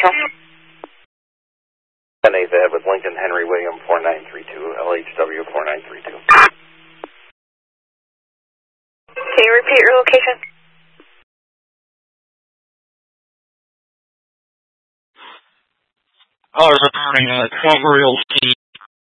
location. 10-8 ahead with Lincoln Henry William 4932, LHW 4932. Can you repeat your location? Reporting 12 Royal T